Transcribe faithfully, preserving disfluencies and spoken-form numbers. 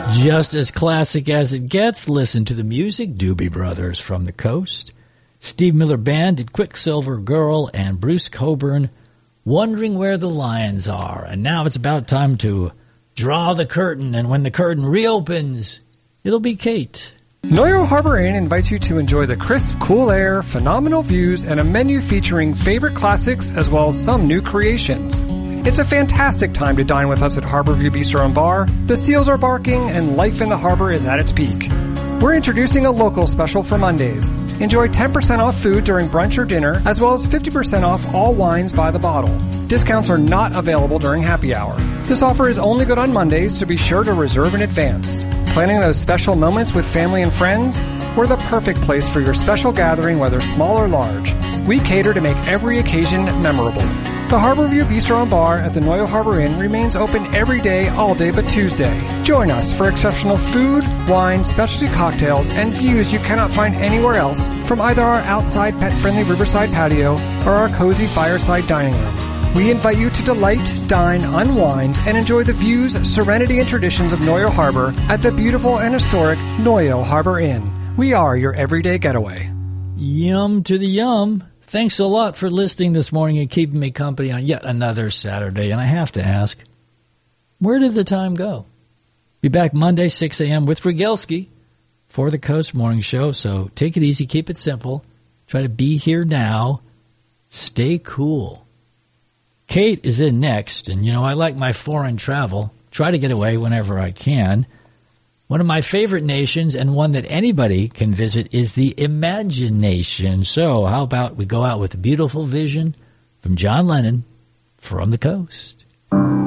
Just as classic as it gets, listen to the music. Doobie Brothers from the Coast. Steve Miller Band did Quicksilver Girl, and Bruce Cockburn, Wondering Where the Lions Are. And now it's about time to draw the curtain, and when the curtain reopens, it'll be Kate. Noyo Harbor Inn invites you to enjoy the crisp, cool air, phenomenal views, and a menu featuring favorite classics as well as some new creations. It's a fantastic time to dine with us at Harborview Bistro and Bar. The seals are barking and life in the harbor is at its peak. We're introducing a local special for Mondays. Enjoy ten percent off food during brunch or dinner, as well as fifty percent off all wines by the bottle. Discounts are not available during happy hour. This offer is only good on Mondays, so be sure to reserve in advance. Planning those special moments with family and friends? We're the perfect place for your special gathering, whether small or large. We cater to make every occasion memorable. The Harborview Bistro and Bar at the Noyo Harbor Inn remains open every day, all day but Tuesday. Join us for exceptional food, wine, specialty cocktails, and views you cannot find anywhere else from either our outside pet-friendly riverside patio or our cozy fireside dining room. We invite you to delight, dine, unwind, and enjoy the views, serenity, and traditions of Noyo Harbor at the beautiful and historic Noyo Harbor Inn. We are your everyday getaway. Yum to the yum. Thanks a lot for listening this morning and keeping me company on yet another Saturday. And I have to ask, where did the time go? Be back Monday, six a.m. with Rogelski for the Coast Morning Show. So take it easy, keep it simple. Try to be here now. Stay cool. Kate is in next, and, you know, I like my foreign travel. Try to get away whenever I can. One of my favorite nations, and one that anybody can visit, is the imagination. So how about we go out with a beautiful vision from John Lennon, From the Coast.